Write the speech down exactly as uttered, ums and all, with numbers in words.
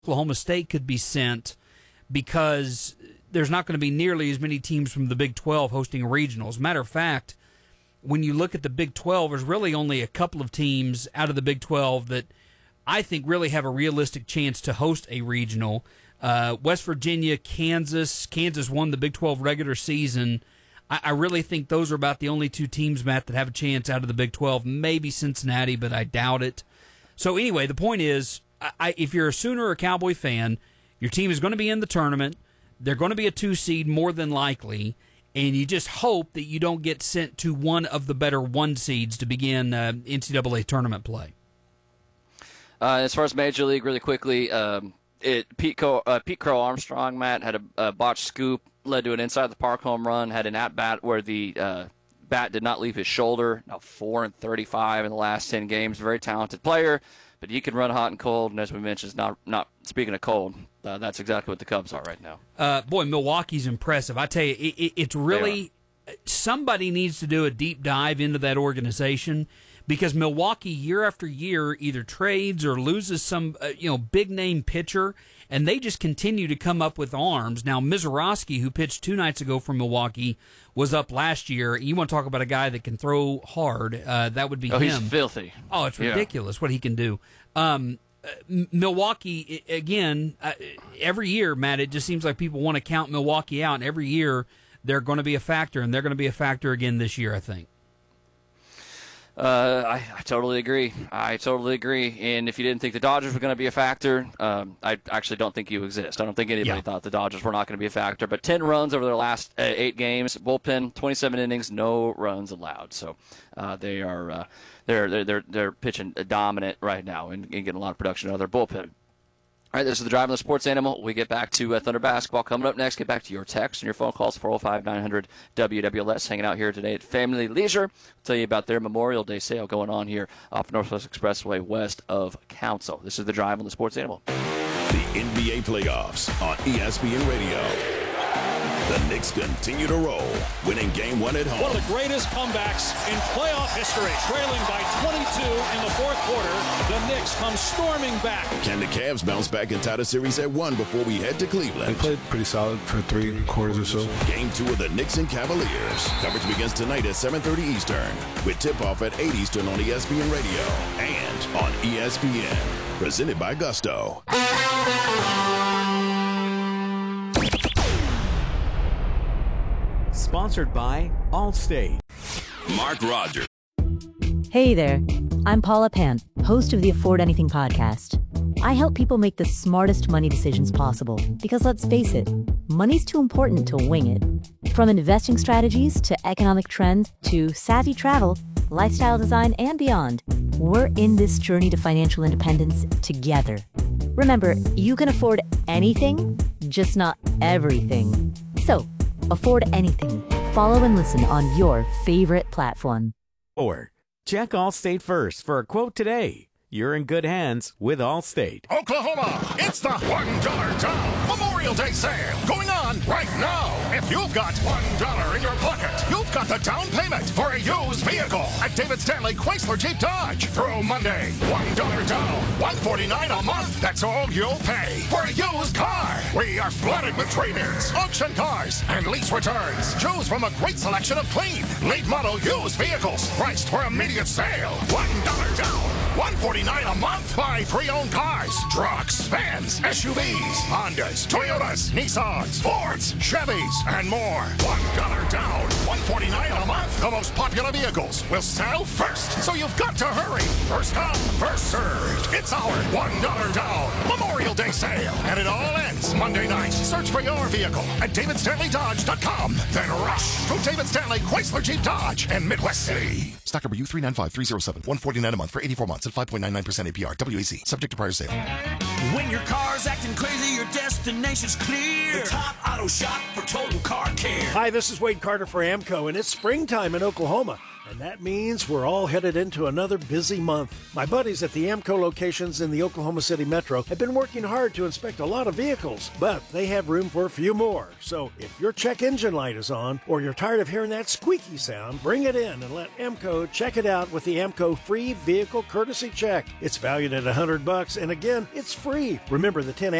Oklahoma State could be sent because there's not going to be nearly as many teams from the Big twelve hosting regionals. Matter of fact, when you look at the Big twelve, there's really only a couple of teams out of the Big twelve that I think really have a realistic chance to host a regional. Uh, West Virginia, Kansas. Kansas won the Big twelve regular season. I, I really think those are about the only two teams, Matt, that have a chance out of the Big twelve. Maybe Cincinnati, but I doubt it. So anyway, the point is, I, I, if you're a Sooner or Cowboy fan, your team is going to be in the tournament. They're going to be a two seed more than likely, and you just hope that you don't get sent to one of the better one seeds to begin uh, N C double A tournament play. Uh, as far as Major League, really quickly, um, it Pete, Co- uh, Pete Crow Armstrong, Matt, had a, a botched scoop, led to an inside-the-park home run, had an at-bat where the uh, bat did not leave his shoulder. Now four and thirty-five in the last ten games. Very talented player, but he can run hot and cold, and as we mentioned, not not speaking of cold, uh, that's exactly what the Cubs are right now. Uh, boy, Milwaukee's impressive. I tell you, it, it, it's really – somebody needs to do a deep dive into that organization, because Milwaukee year after year either trades or loses some uh, you know big-name pitcher, and they just continue to come up with arms. Now, Mizorowski, who pitched two nights ago for Milwaukee, was up last year. You want to talk about a guy that can throw hard, uh, that would be oh, him. He's filthy. Oh, it's ridiculous yeah. what he can do. Um, uh, Milwaukee, again, uh, every year, Matt, it just seems like people want to count Milwaukee out, and every year they're going to be a factor, and they're going to be a factor again this year, I think. Uh, I, I totally agree. I totally agree. And if you didn't think the Dodgers were going to be a factor, um, I actually don't think you exist. I don't think anybody yeah. thought the Dodgers were not going to be a factor. But ten runs over their last uh, eight games, bullpen, twenty-seven innings, no runs allowed. So uh, they are uh, they're they're they're they're pitching dominant right now and, and getting a lot of production out of their bullpen. All right, this is the Drive on the Sports Animal. We get back to uh, Thunder Basketball coming up next. Get back to your texts and your phone calls, four oh five, nine hundred, W W L S. Hanging out here today at Family Leisure. We'll tell you about their Memorial Day sale going on here off Northwest Expressway west of Council. This is the Drive on the Sports Animal. The N B A playoffs on E S P N Radio. The Knicks continue to roll, winning game one at home. One of the greatest comebacks in playoff history. Trailing by twenty-two in the fourth quarter, the Knicks come storming back. Can the Cavs bounce back and tie the series at one before we head to Cleveland? They played pretty solid for three quarters or so. Game two of the Knicks and Cavaliers. Coverage begins tonight at seven thirty Eastern, with tip-off at eight Eastern on E S P N Radio and on E S P N. Presented by Gusto. Sponsored by Allstate. Mark Rogers. Hey there, I'm Paula Pant, host of the Afford Anything podcast. I help people make the smartest money decisions possible because, let's face it, money's too important to wing it. From investing strategies to economic trends to savvy travel, lifestyle design, and beyond, we're in this journey to financial independence together. Remember, you can afford anything, just not everything. So, afford anything. Follow and listen on your favorite platform. Or check Allstate first for a quote today. You're in good hands with Allstate. Oklahoma, it's the one dollar down Memorial Day sale going on right now. If you've got one dollar in your pocket, you've got the down payment for a used vehicle at David Stanley Chrysler Jeep Dodge. Through Monday, one dollar down, one forty-nine a month. That's all you'll pay for a used car. We are flooded with trade-ins, auction cars, and lease returns. Choose from a great selection of clean, late model used vehicles priced for immediate sale. one dollar down, one forty-nine a month. Buy pre-owned cars, trucks, vans, S U Vs, Hondas, Toyotas, Nissans, Fords, Chevys, and more. one dollar down, one forty-nine a month. The most popular vehicles will sell first, so you've got to hurry. First come, first served. It's our one dollar down Memorial Day sale, and it all ends Monday night. Search for your vehicle at david stanley dodge dot com. Then rush to David Stanley Chrysler Jeep Dodge in Midwest City. Stock number U three nine five three zero seven, one forty-nine a month for eighty-four months at five point nine nine percent A P R. W A C. Subject to prior sale. When your car's acting crazy, your destination's clear. The Top Auto Shop for total car care. Hi, this is Wade Carter for AAMCO, and it's springtime in Oklahoma. And that means we're all headed into another busy month. My buddies at the AMCO locations in the Oklahoma City Metro have been working hard to inspect a lot of vehicles, but they have room for a few more. So if your check engine light is on, or you're tired of hearing that squeaky sound, bring it in and let AMCO check it out with the AMCO free vehicle courtesy check. It's valued at one hundred bucks, and again, it's free. Remember, the ten